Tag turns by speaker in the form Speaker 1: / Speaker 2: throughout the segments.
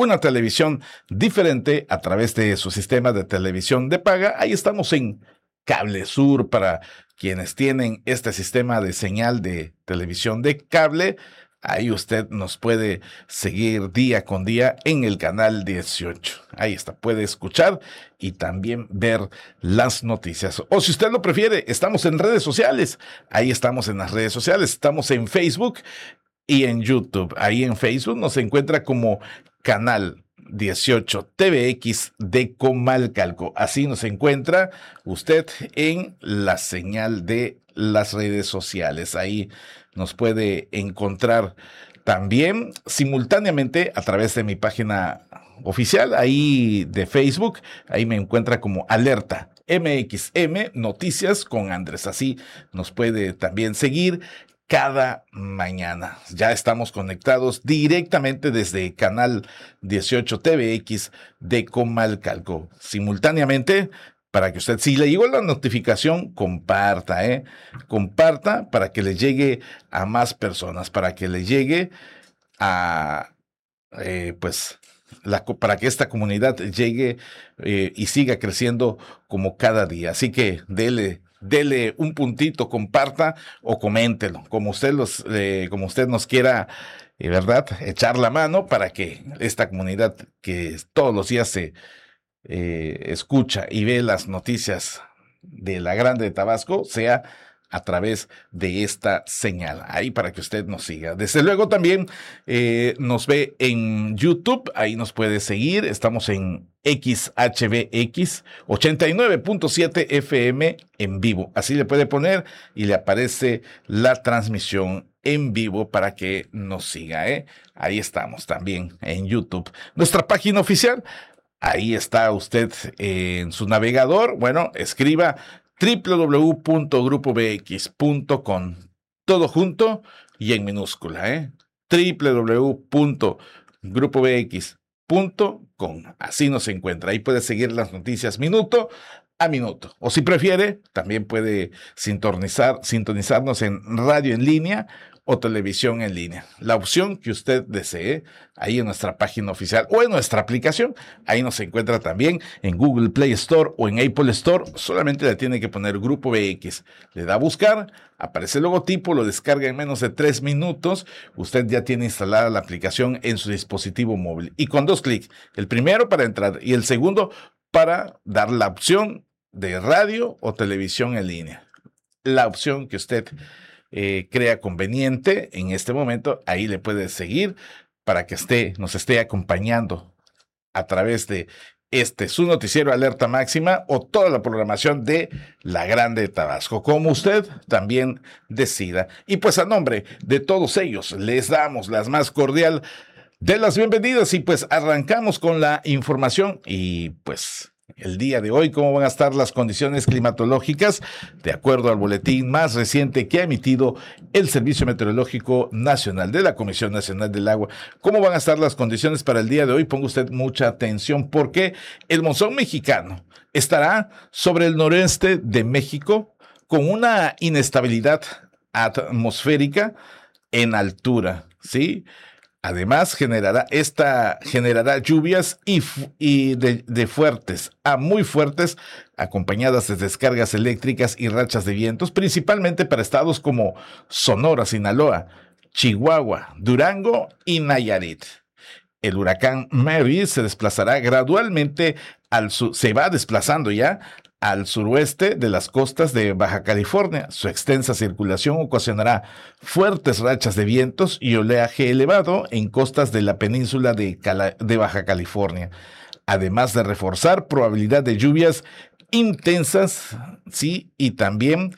Speaker 1: una televisión diferente a través de su sistema de televisión de paga. Ahí estamos en Cable Sur para quienes tienen este sistema de señal de televisión de cable. Ahí usted nos puede seguir día con día en el canal 18. Ahí está, puede escuchar y también ver las noticias. O si usted lo prefiere, estamos en redes sociales. Ahí estamos en las redes sociales. Estamos en Facebook y en YouTube. Ahí en Facebook nos encuentra como Canal 18 TVX de Comalcalco. Así nos encuentra usted en la señal de las redes sociales. Ahí nos puede encontrar también simultáneamente a través de mi página oficial, ahí de Facebook. Ahí me encuentra como Alerta MXM Noticias con Andrés. Así nos puede también seguir cada mañana. Ya estamos conectados directamente desde Canal 18 TVX de Comalcalco. Simultáneamente, para que usted, si le llegó la notificación, comparta, comparta para que le llegue a más personas, para que le llegue a, para que esta comunidad llegue y siga creciendo como cada día. Así que dele un puntito, comparta o coméntelo, como usted nos quiera, ¿verdad? Echar la mano para que esta comunidad que todos los días se escucha y ve las noticias de la Grande de Tabasco sea a través de esta señal, ahí para que usted nos siga. Desde luego también nos ve en YouTube, ahí nos puede seguir, estamos en XHBX 89.7 FM en vivo, así le puede poner y le aparece la transmisión en vivo para que nos siga, ahí estamos también en YouTube. Nuestra página oficial, ahí está usted en su navegador. Bueno, escriba www.grupobx.com, todo junto y en minúscula, www.grupobx.com. Así nos encuentra. Ahí puede seguir las noticias minuto a minuto. O si prefiere, también puede sintonizarnos en radio en línea o televisión en línea. La opción que usted desee, ahí en nuestra página oficial o en nuestra aplicación, ahí nos encuentra también en Google Play Store o en Apple Store. Solamente le tiene que poner Grupo BX. Le da a buscar, aparece el logotipo, lo descarga en menos de 3 minutos. Usted ya tiene instalada la aplicación en su dispositivo móvil. Y con 2 clics, el primero para entrar y el segundo para dar la opción de radio o televisión en línea. La opción que usted crea conveniente en este momento, ahí le puede seguir para que nos esté acompañando a través de su noticiero Alerta Máxima o toda la programación de La Grande de Tabasco, como usted también decida. Y pues a nombre de todos ellos, les damos las más cordial de las bienvenidas y pues arrancamos con la información y pues el día de hoy, cómo van a estar las condiciones climatológicas de acuerdo al boletín más reciente que ha emitido el Servicio Meteorológico Nacional de la Comisión Nacional del Agua. ¿Cómo van a estar las condiciones para el día de hoy? Ponga usted mucha atención porque el monzón mexicano estará sobre el noreste de México con una inestabilidad atmosférica en altura, ¿sí? Además, generará lluvias de fuertes a muy fuertes, acompañadas de descargas eléctricas y rachas de vientos, principalmente para estados como Sonora, Sinaloa, Chihuahua, Durango y Nayarit. El huracán Mary se desplazará gradualmente se va desplazando ya al suroeste de las costas de Baja California. Su extensa circulación ocasionará fuertes rachas de vientos y oleaje elevado en costas de la península de Baja California, además de reforzar probabilidad de lluvias intensas, sí, y también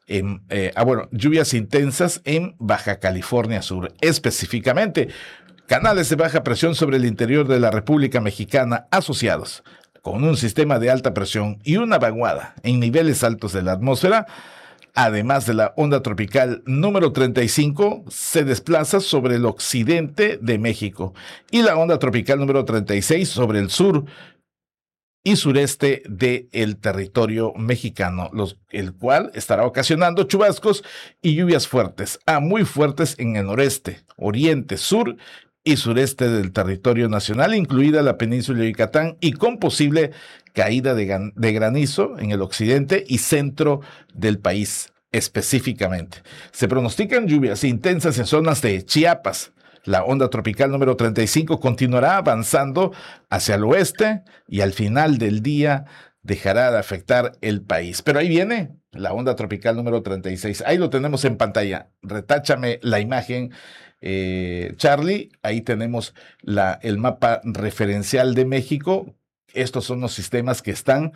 Speaker 1: lluvias intensas en Baja California Sur, específicamente canales de baja presión sobre el interior de la República Mexicana asociados con un sistema de alta presión y una vaguada en niveles altos de la atmósfera, además de la onda tropical número 35, se desplaza sobre el occidente de México y la onda tropical número 36 sobre el sur y sureste del territorio mexicano, el cual estará ocasionando chubascos y lluvias fuertes a muy fuertes en el noreste, oriente, sur y sureste del territorio nacional, incluida la península de Yucatán, y con posible caída de granizo en el occidente y centro del país específicamente. Se pronostican lluvias intensas en zonas de Chiapas. La onda tropical número 35 continuará avanzando hacia el oeste y al final del día dejará de afectar el país. Pero ahí viene la onda tropical número 36. Ahí lo tenemos en pantalla. Retáchame la imagen, Charlie. Ahí tenemos el mapa referencial de México. Estos son los sistemas que están,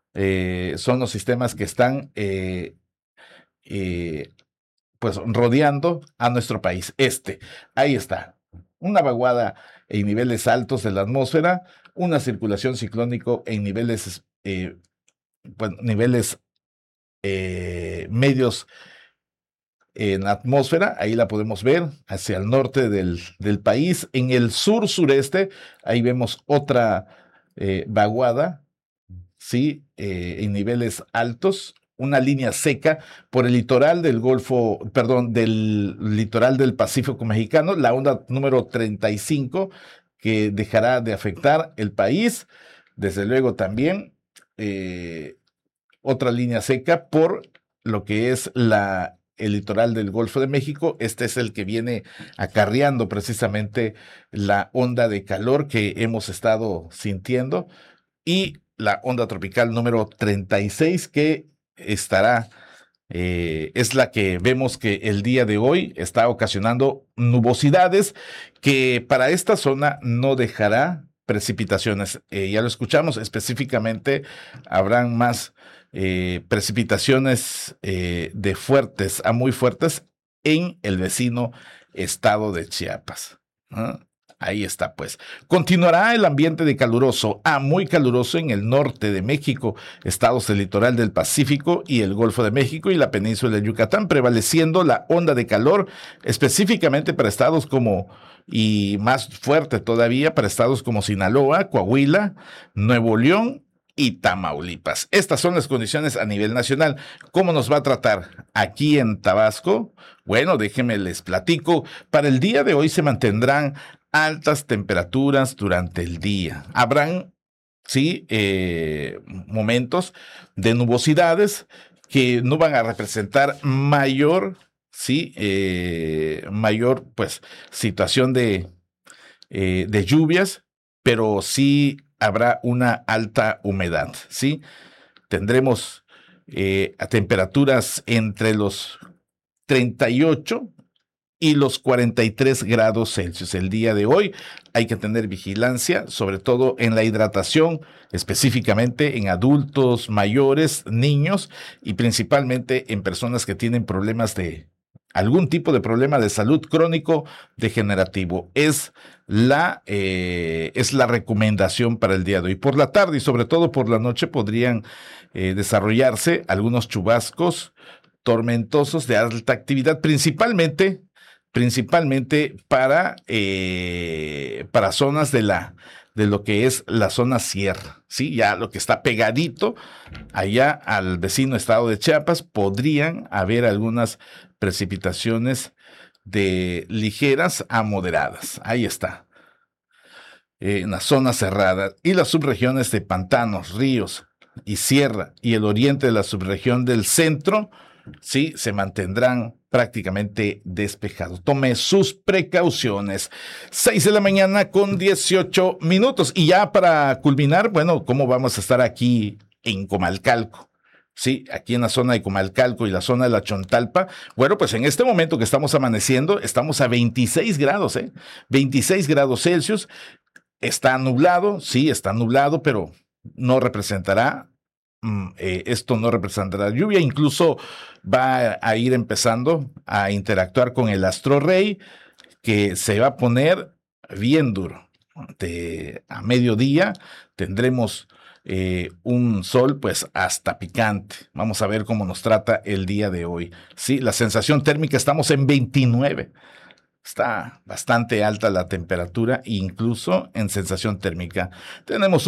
Speaker 1: pues rodeando a nuestro país. Ahí está. Una vaguada en niveles altos de la atmósfera, una circulación ciclónico en niveles medios en la atmósfera, ahí la podemos ver, hacia el norte del país. En el sur-sureste, ahí vemos otra vaguada, ¿sí? En niveles altos, una línea seca por el litoral del del litoral del Pacífico mexicano, la onda número 35, que dejará de afectar el país. Desde luego también otra línea seca por lo que es el litoral del Golfo de México. Este es el que viene acarreando precisamente la onda de calor que hemos estado sintiendo, y la onda tropical número 36 que estará, es la que vemos que el día de hoy está ocasionando nubosidades que para esta zona no dejará precipitaciones. Ya lo escuchamos, específicamente habrán más precipitaciones de fuertes a muy fuertes en el vecino estado de Chiapas. ¿Ah? Ahí está, pues. Continuará el ambiente de caluroso a muy caluroso en el norte de México, estados del litoral del Pacífico y el Golfo de México y la península de Yucatán, prevaleciendo la onda de calor específicamente para estados y más fuerte todavía para estados como Sinaloa, Coahuila, Nuevo León y Tamaulipas. Estas son las condiciones a nivel nacional. ¿Cómo nos va a tratar aquí en Tabasco? Bueno, déjenme les platico. Para el día de hoy se mantendrán altas temperaturas durante el día. Habrán, sí, momentos de nubosidades que no van a representar mayor, pues, situación de lluvias, pero sí habrá una alta humedad, ¿sí? Tendremos a temperaturas entre los 38 y los 43 grados Celsius. El día de hoy hay que tener vigilancia, sobre todo en la hidratación, específicamente en adultos mayores, niños y principalmente en personas que tienen algún tipo de problema de salud crónico degenerativo. Es la recomendación para el día de hoy. Por la tarde y sobre todo por la noche podrían desarrollarse algunos chubascos tormentosos de alta actividad, principalmente para zonas de lo que es la zona sierra, ¿sí? Ya lo que está pegadito allá al vecino estado de Chiapas, podrían haber algunas precipitaciones de ligeras a moderadas. Ahí está. En las zonas cerradas y las subregiones de pantanos, ríos y sierra y el oriente de la subregión del centro, sí, se mantendrán prácticamente despejados. Tome sus precauciones. 6 de la mañana con 18 minutos. Y ya para culminar, bueno, ¿cómo vamos a estar aquí en Comalcalco? Sí, aquí en la zona de Comalcalco y la zona de la Chontalpa. Bueno, pues en este momento que estamos amaneciendo, estamos a 26 grados, 26 grados Celsius. Está nublado, sí, está nublado, pero no representará esto no representará lluvia, incluso va a ir empezando a interactuar con el astro rey, que se va a poner bien duro. A mediodía tendremos un sol pues hasta picante. Vamos a ver cómo nos trata el día de hoy. Sí, la sensación térmica estamos en 29. Está bastante alta la temperatura, incluso en sensación térmica. Tenemos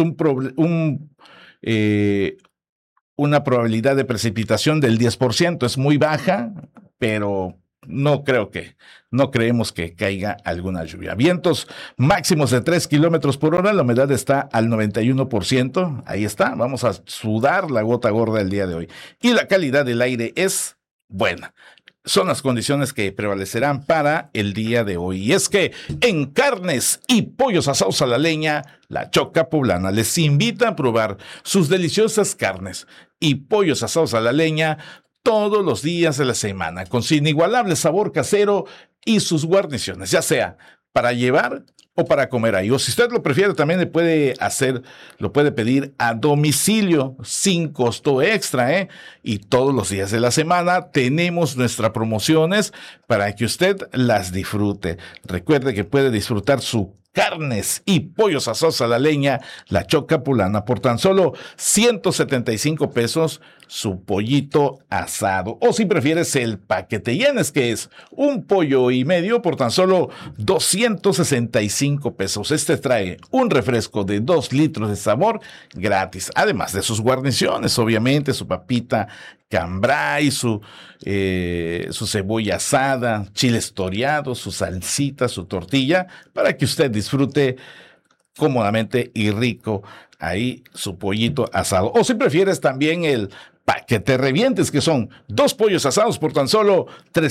Speaker 1: una probabilidad de precipitación del 10%, es muy baja, pero no creemos que caiga alguna lluvia. Vientos máximos de 3 kilómetros por hora, la humedad está al 91%, ahí está, vamos a sudar la gota gorda el día de hoy. Y la calidad del aire es buena. Son las condiciones que prevalecerán para el día de hoy. Y es que en carnes y pollos asados a la leña, La Choca Poblana les invita a probar sus deliciosas carnes y pollos asados a la leña todos los días de la semana, con su inigualable sabor casero y sus guarniciones, ya sea para llevar o para comer ahí. O si usted lo prefiere, también lo puede pedir a domicilio sin costo extra, ¿eh? Y todos los días de la semana tenemos nuestras promociones para que usted las disfrute. Recuerde que puede disfrutar su carnes y pollos asados a la leña, La Choca Poblana, por tan solo 175 pesos su pollito asado. O si prefieres el paquete llenes, que es un pollo y medio por tan solo 265 pesos. Este trae un refresco de 2 litros de sabor gratis, además de sus guarniciones, obviamente, su papita cambray, su cebolla asada, chiles toreados, su salsita, su tortilla, para que usted disfrute cómodamente y rico ahí su pollito asado. O si prefieres también el paquete revientes, que son 2 pollos asados por tan solo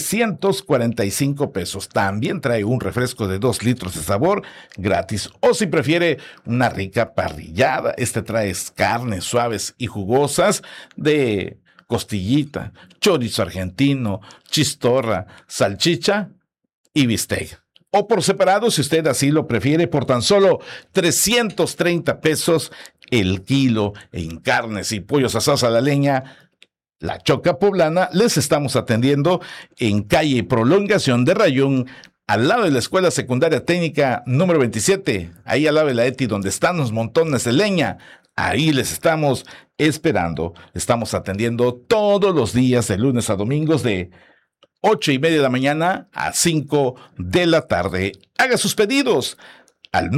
Speaker 1: 345 pesos. También trae un refresco de 2 litros de sabor gratis. O si prefiere una rica parrillada, trae carnes suaves y jugosas de costillita, chorizo argentino, chistorra, salchicha y bistec. O por separado, si usted así lo prefiere, por tan solo 330 pesos el kilo en carnes y pollos asados a la leña, La Choca Poblana. Les estamos atendiendo en calle Prolongación de Rayón, al lado de la Escuela Secundaria Técnica número 27, ahí al lado de la ETI, donde están los montones de leña. Ahí les estamos esperando. Estamos atendiendo todos los días, de lunes a domingos, de 8:30 de la mañana a 5 de la tarde. Haga sus pedidos al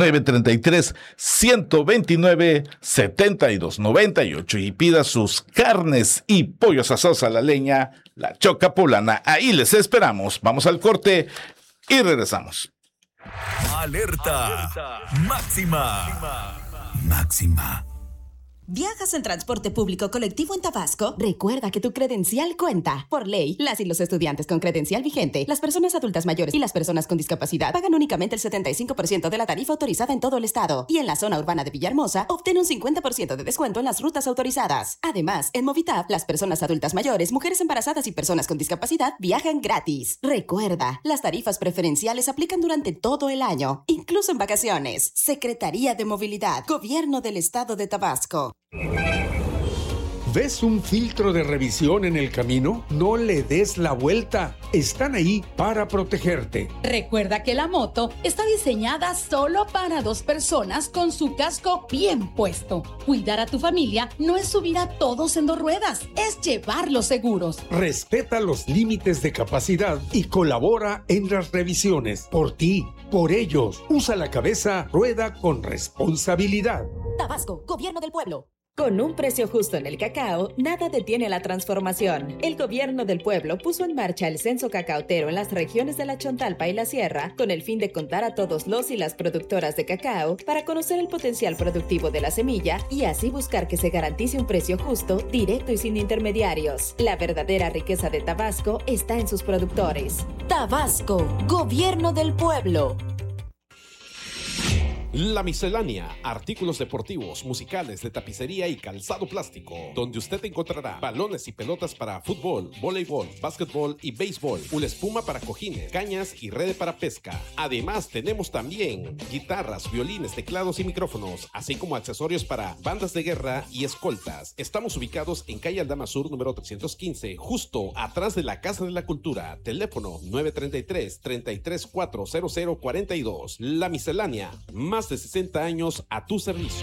Speaker 1: 933-129-7298 y pida sus carnes y pollos asados a la leña, La Choca Poblana. Ahí les esperamos. Vamos al corte y regresamos.
Speaker 2: Alerta máxima. Máxima.
Speaker 3: ¿Viajas en transporte público colectivo en Tabasco? Recuerda que tu credencial cuenta. Por ley, las y los estudiantes con credencial vigente, las personas adultas mayores y las personas con discapacidad pagan únicamente el 75% de la tarifa autorizada en todo el estado. Y en la zona urbana de Villahermosa, obtén un 50% de descuento en las rutas autorizadas. Además, en Movitab, las personas adultas mayores, mujeres embarazadas y personas con discapacidad viajan gratis. Recuerda, las tarifas preferenciales aplican durante todo el año, incluso en vacaciones. Secretaría de Movilidad, Gobierno del Estado de Tabasco.
Speaker 4: ¿Ves un filtro de revisión en el camino? No le des la vuelta. Están ahí para protegerte.
Speaker 5: Recuerda que la moto está diseñada solo para 2 personas con su casco bien puesto. Cuidar a tu familia no es subir a todos en 2 ruedas, es llevarlos seguros.
Speaker 4: Respeta los límites de capacidad y colabora en las revisiones. Por ti, por ellos. Usa la cabeza, rueda con responsabilidad.
Speaker 3: Tabasco, Gobierno del Pueblo. Con un precio justo en el cacao, nada detiene la transformación. El Gobierno del Pueblo puso en marcha el censo cacaotero en las regiones de la Chontalpa y la Sierra, con el fin de contar a todos los y las productoras de cacao para conocer el potencial productivo de la semilla y así buscar que se garantice un precio justo, directo y sin intermediarios. La verdadera riqueza de Tabasco está en sus productores. Tabasco, Gobierno del Pueblo.
Speaker 6: La Miscelánea, artículos deportivos, musicales, de tapicería y calzado plástico, donde usted encontrará balones y pelotas para fútbol, voleibol, básquetbol y béisbol, una espuma para cojines, cañas y red para pesca. Además, tenemos también guitarras, violines, teclados y micrófonos, así como accesorios para bandas de guerra y escoltas. Estamos ubicados en calle Aldama Sur, número 315, justo atrás de la Casa de la Cultura. Teléfono 933-334-0042. La Miscelánea, más de 60 años a tu servicio.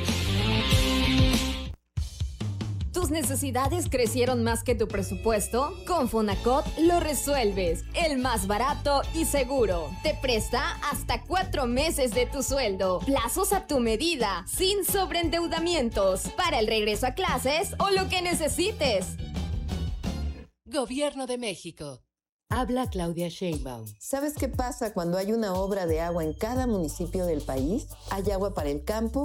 Speaker 7: ¿Tus necesidades crecieron más que tu presupuesto? Con Fonacot lo resuelves. El más barato y seguro. Te presta hasta 4 meses de tu sueldo. Plazos a tu medida, sin sobreendeudamientos. Para el regreso a clases o lo que necesites.
Speaker 8: Gobierno de México. Habla Claudia Sheinbaum.
Speaker 9: ¿Sabes qué pasa cuando hay una obra de agua en cada municipio del país? Hay agua para el campo